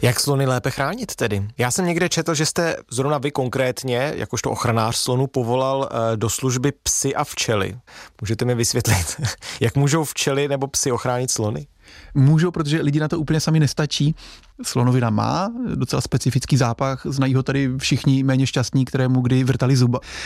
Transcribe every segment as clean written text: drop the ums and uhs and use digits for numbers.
Jak slony lépe chránit tedy? Já jsem někde četl, že jste zrovna vy konkrétně, jakožto ochranář slonů, povolal do služby psy a včely. Můžete mi vysvětlit, jak můžou včely nebo psy ochránit slony? Můžou, protože lidi na to úplně sami nestačí. Slonovina má docela specifický zápach, znají ho tady všichni méně šťastní, kterému kdy vrtali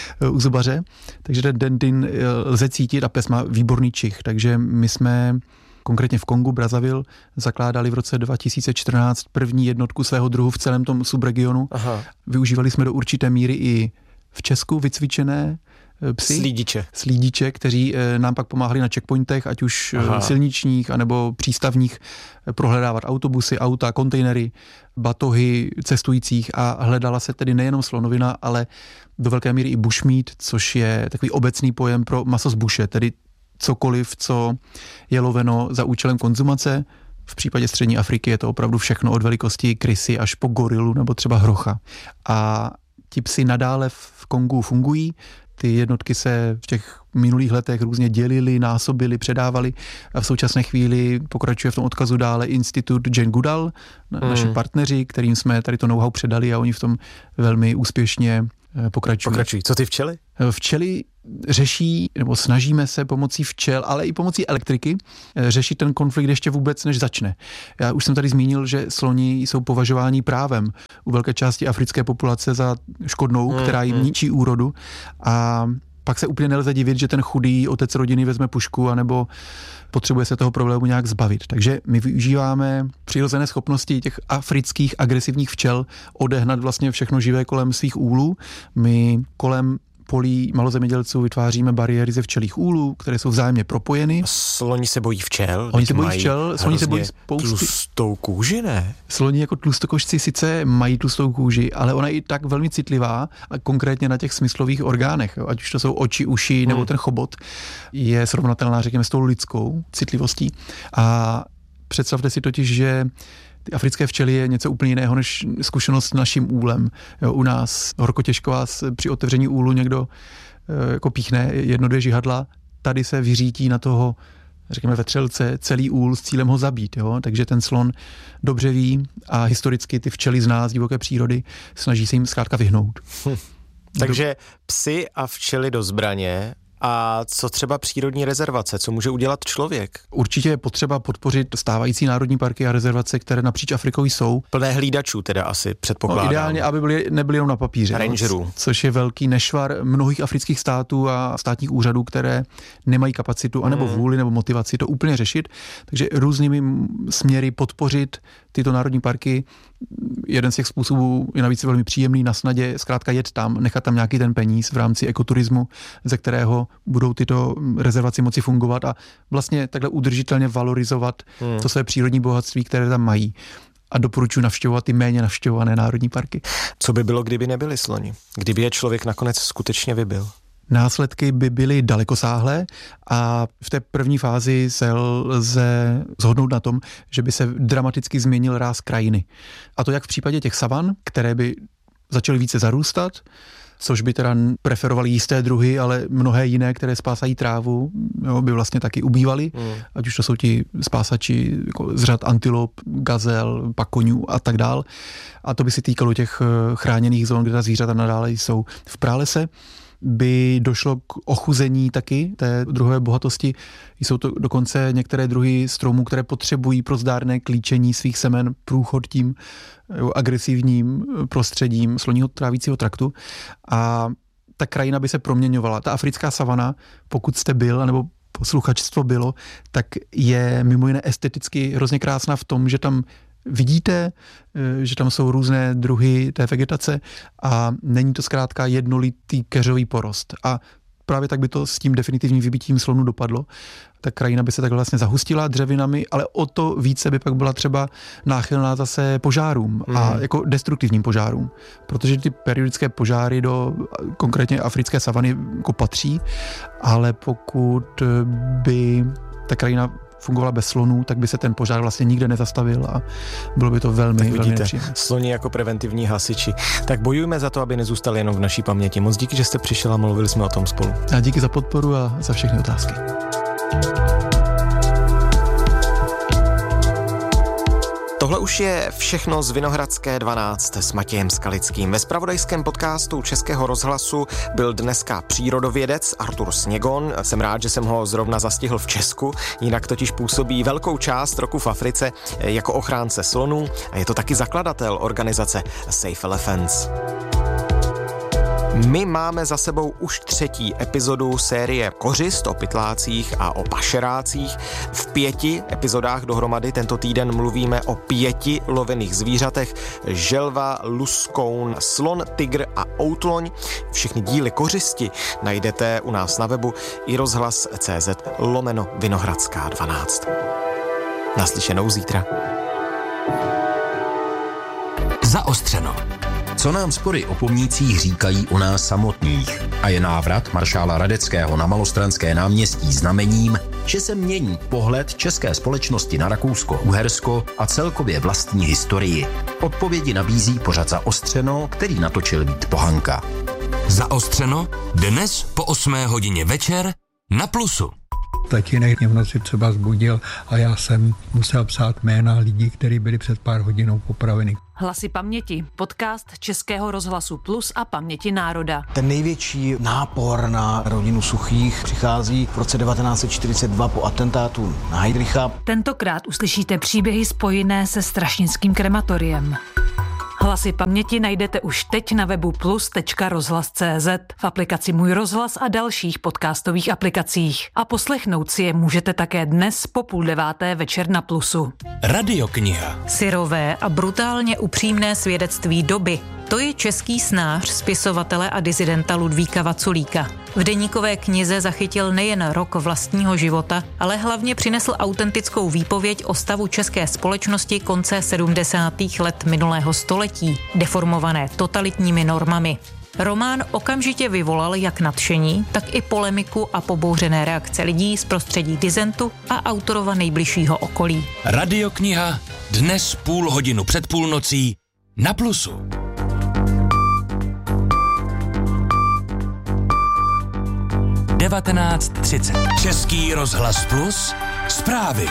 u zubaře, takže ten dentin lze cítit a pes má výborný čich, takže my jsme konkrétně v Kongu, Brazzaville, zakládali v roce 2014 první jednotku svého druhu v celém tom subregionu. Aha. Využívali jsme do určité míry i v Česku vycvičené psy. Slídiče, kteří nám pak pomáhali na checkpointech, ať už silničních, anebo přístavních, prohledávat autobusy, auta, kontejnery, batohy cestujících a hledala se tedy nejenom slonovina, ale do velké míry i bushmeat, což je takový obecný pojem pro maso z buše, tedy cokoliv, co je loveno za účelem konzumace. V případě střední Afriky je to opravdu všechno od velikosti krysy až po gorilu nebo třeba hrocha. A ti psi nadále v Kongu fungují. Ty jednotky se v těch minulých letech různě dělily, násobily, předávaly a v současné chvíli pokračuje v tom odkazu dále institut Jane Goodall, naši partneři, kterým jsme tady to know-how předali a oni v tom velmi úspěšně pokračují. Co ty včely? Včely řeší, nebo snažíme se pomocí včel, ale i pomocí elektriky řešit ten konflikt ještě vůbec, než začne. Já už jsem tady zmínil, že sloni jsou považováni právem u velké části africké populace za škodnou, která jim ničí úrodu a pak se úplně nelze divit, že ten chudý otec rodiny vezme pušku anebo potřebuje se toho problému nějak zbavit. Takže my využíváme přirozené schopnosti těch afrických agresivních včel odehnat vlastně všechno živé kolem svých úlů. My kolem polí malozemědělců vytváříme bariéry ze včelích úlů, které jsou vzájemně propojeny. Sloni se bojí včel? Oni se bojí včel, sloni se bojí spousty. Tlustou kůži, ne? Sloni jako tlustokošci sice mají tlustou kůži, ale ona je i tak velmi citlivá a konkrétně na těch smyslových orgánech, jo, ať už to jsou oči, uši nebo ten chobot, je srovnatelná, řekněme, s tou lidskou citlivostí. A představte si totiž, že africké včely je něco úplně jiného než zkušenost s naším úlem. Jo, u nás horko-těžko vás při otevření úlu někdo jako píchne 1-2 žihadla, tady se vyřítí na toho, řekněme, vetřelce celý úl s cílem ho zabít. Jo? Takže ten slon dobře ví a historicky ty včely zná z divoké přírody, snaží se jim zkrátka vyhnout. Takže psy a včely do zbraně. A co třeba přírodní rezervace? Co může udělat člověk? Určitě je potřeba podpořit stávající národní parky a rezervace, které napříč Afrikou jsou. Plné hlídačů teda asi předpokládám. No, ideálně, aby nebyly jenom na papíře. Rangerů. Což je velký nešvar mnohých afrických států a státních úřadů, které nemají kapacitu anebo vůli nebo motivaci to úplně řešit. Takže různými směry podpořit tyto národní parky. Jeden z těch způsobů je navíc velmi příjemný, na snadě zkrátka jet tam, nechat tam nějaký ten peníz v rámci ekoturismu, ze kterého budou tyto rezervaci moci fungovat a vlastně takhle udržitelně valorizovat to své přírodní bohatství, které tam mají. A doporučuji navštěvovat ty méně navštěvované národní parky. Co by bylo, kdyby nebyli sloni? Kdyby je člověk nakonec skutečně vybil? Následky by byly dalekosáhlé a v té první fázi se lze shodnout na tom, že by se dramaticky změnil ráz krajiny. A to jak v případě těch savan, které by začaly více zarůstat, což by teda preferovali jisté druhy, ale mnohé jiné, které spásají trávu, jo, by vlastně taky ubývaly. Ať už to jsou ti spásači jako z řad antilop, gazel, pakoňů a tak dál. A to by se týkalo těch chráněných zón, kde ta zvířata nadále jsou. V pralese by došlo k ochuzení taky té druhové bohatosti. Jsou to dokonce některé druhy stromů, které potřebují pro zdárné klíčení svých semen průchod tím agresivním prostředím sloního trávícího traktu a ta krajina by se proměňovala. Ta africká savana, pokud jste byl, nebo posluchačstvo bylo, tak je mimo jiné esteticky hrozně krásná v tom, že tam vidíte, že tam jsou různé druhy té vegetace a není to zkrátka jednolitý keřový porost. A právě tak by to s tím definitivním vybitím slonů dopadlo. Ta krajina by se takhle vlastně zahustila dřevinami, ale o to více by pak byla třeba náchylná zase požárům a jako destruktivním požárům. Protože ty periodické požáry do konkrétně africké savany jako patří, ale pokud by ta krajina fungovala bez slonů, tak by se ten požár vlastně nikde nezastavil a bylo by to velmi nepříjemné. Sloni jako preventivní hasiči. Tak bojujme za to, aby nezůstali jenom v naší paměti. Moc díky, že jste přišel a mluvili jsme o tom spolu. A díky za podporu a za všechny otázky. Tohle už je všechno z Vinohradské 12 s Matějem Skalickým. Ve zpravodajském podcastu Českého rozhlasu byl dneska přírodovědec Artur Sněgon. Jsem rád, že jsem ho zrovna zastihl v Česku, jinak totiž působí velkou část roku v Africe jako ochránce slonů a je to taky zakladatel organizace Safe Elephants. My máme za sebou už 3. epizodu série Kořist o pytlácích a o pašerácích. V 5 epizodách dohromady tento týden mluvíme o 5 lovených zvířatech: želva, luskoun, slon, tygr a outloň. Všechny díly Kořisti najdete u nás na webu iRozhlas.cz/Vinohradská 12. Naslyšenou zítra. Zaostřeno. Co nám spory o pomnících říkají o nás samotných? A je návrat maršála Radeckého na Malostranské náměstí znamením, že se mění pohled české společnosti na Rakousko-Uhersko a celkově vlastní historii. Odpovědi nabízí pořad Zaostřeno, který natočil Vít Pohanka. Zaostřeno dnes po 8 hodině večer na Plusu. Tatínek mě v noci třeba zbudil a já jsem musel psát jména lidí, kteří byli před pár hodinou popraveni. Hlasy paměti, podcast Českého rozhlasu Plus a Paměti národa. Ten největší nápor na rodinu Suchých přichází v roce 1942 po atentátu na Heydricha. Tentokrát uslyšíte příběhy spojené se strašnickým krematoriem. Hlasy paměti najdete už teď na webu plus.rozhlas.cz, v aplikaci Můj rozhlas a dalších podcastových aplikacích. A poslechnout si je můžete také dnes po 8:30 večer na Plusu. Radiokniha. Syrové a brutálně upřímné svědectví doby. To je český snář, spisovatele a disidenta Ludvíka Vaculíka. V deníkové knize zachytil nejen rok vlastního života, ale hlavně přinesl autentickou výpověď o stavu české společnosti konce 70. let minulého století, deformované totalitními normami. Román okamžitě vyvolal jak nadšení, tak i polemiku a pobouřené reakce lidí z prostředí disentu a autorova nejbližšího okolí. Radiokniha dnes 0,5 hodiny před půlnocí na Plusu. 19:30. Český rozhlas Plus. Zprávy.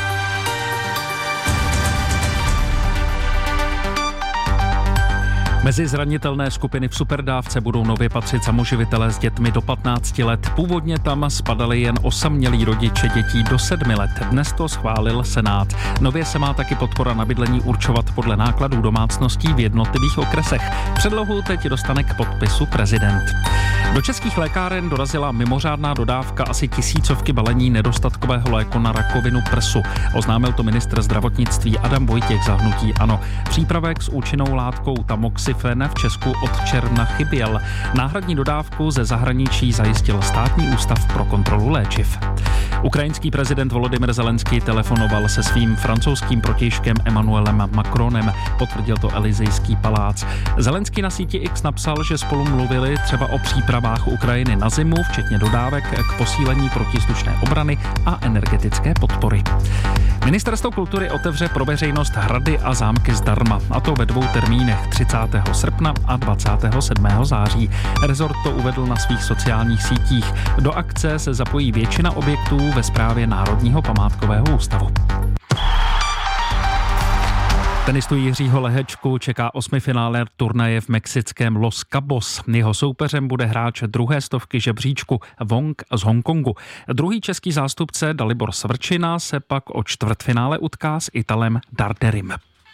Mezi zranitelné skupiny v superdávce budou nově patřit samoživitelé s dětmi do 15 let. Původně tam spadali jen osamělí rodiče dětí do 7 let. Dnes to schválil Senát. Nově se má taky podpora na bydlení určovat podle nákladů domácností v jednotlivých okresech. Předlohu teď dostane k podpisu prezident. Do českých lékáren dorazila mimořádná dodávka asi 1000 balení nedostatkového léku na rakovinu prsu. Oznámil to ministr zdravotnictví Adam Vojtěch za hnutí ANO. Přípravek s účinnou látkou tamoxifen v Česku od června chyběl. Náhradní dodávku ze zahraničí zajistil Státní ústav pro kontrolu léčiv. Ukrajinský prezident Volodymyr Zelenský telefonoval se svým francouzským protějškem Emmanuelem Macronem, potvrdil to Elysejský palác. Zelenský na síti X napsal, že spolu mluvili třeba o přípravách Ukrajiny na zimu, včetně dodávek k posílení protislušné obrany a energetické podpory. Ministerstvo kultury otevře pro veřejnost hrady a zámky zdarma, a to ve 2 termínech 30. srpna a 27. září. Rezort to uvedl na svých sociálních sítích. Do akce se zapojí většina objektů ve správě Národního památkového ústavu. Tenistu Jiřího Lehečku čeká 8. finále turnaje v mexickém Los Cabos. Jeho soupeřem bude hráč 2. stovky žebříčku Wong z Hongkongu. Druhý český zástupce Dalibor Svrčina se pak o čtvrtfinále utká s Italem Darderim.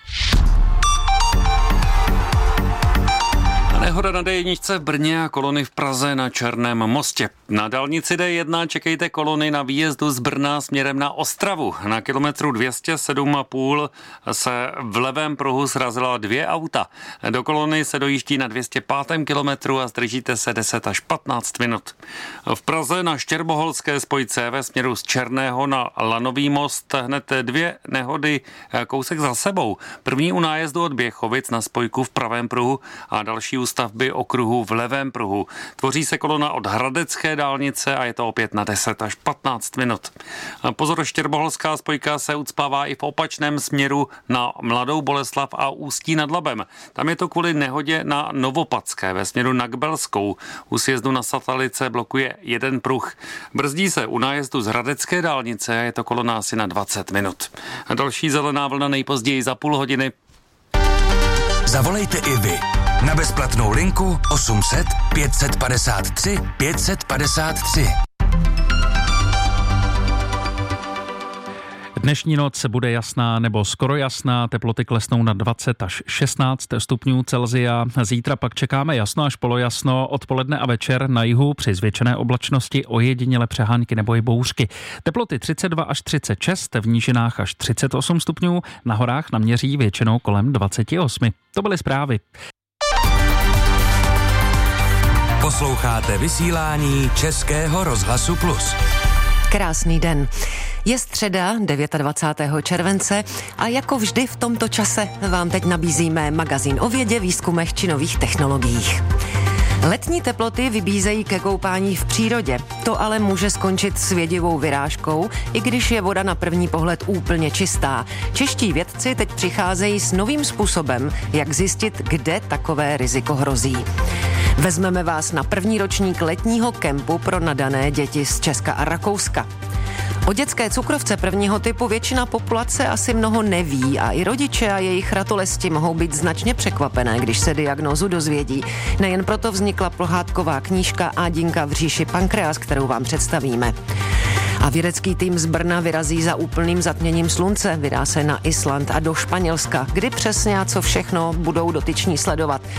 Nehoda na D1 v Brně a kolony v Praze na Černém mostě. Na dálnici D1 čekejte kolony na výjezdu z Brna směrem na Ostravu. Na kilometru 207,5 se v levém pruhu srazila 2 auta. Do kolony se dojíždí na 205. kilometru a zdržíte se 10 až 15 minut. V Praze na Štěrboholské spojce ve směru z Černého na Lanový most hned 2 nehody kousek za sebou. První u nájezdu od Běchovic na spojku v pravém pruhu a další u stavby okruhu v levém pruhu. Tvoří se kolona od hradecké dálnice a je to opět na 10 až 15 minut. Pozor, štěrboholská spojka se ucpává i v opačném směru na Mladou Boleslav a Ústí nad Labem. Tam je to kvůli nehodě na Novopadské ve směru na Kbelskou. U sjezdu na Satalice blokuje jeden pruh. Brzdí se u nájezdu z hradecké dálnice a je to kolona asi na 20 minut. A další zelená vlna nejpozději za půl hodiny. Zavolejte i vy na bezplatnou linku 800 553 553. Dnešní noc bude jasná nebo skoro jasná, teploty klesnou na 20 až 16 stupňů Celsia. Zítra pak čekáme jasno až polojasno, odpoledne a večer na jihu při zvětšené oblačnosti ojediněle přehánky nebo i bouřky. Teploty 32 až 36, v nížinách až 38 stupňů, na horách naměří většinou kolem 28. To byly zprávy. Posloucháte vysílání Českého rozhlasu Plus. Krásný den. Je středa 29. července a jako vždy v tomto čase vám teď nabízíme magazín o vědě, výzkumech či nových technologiích. Letní teploty vybízejí ke koupání v přírodě. To ale může skončit s vědivou vyrážkou, i když je voda na první pohled úplně čistá. Čeští vědci teď přicházejí s novým způsobem, jak zjistit, kde takové riziko hrozí. Vezmeme vás na první ročník letního kempu pro nadané děti z Česka a Rakouska. O dětské cukrovce prvního typu většina populace asi mnoho neví a i rodiče a jejich ratolesti mohou být značně překvapené, když se diagnózu dozvědí. Nejen proto vznikla pohádková knížka Ádinka v říši pankreas, kterou vám představíme. A vědecký tým z Brna vyrazí za úplným zatměním slunce, vydá se na Island a do Španělska, kdy přesně a co všechno budou dotyční sledovat.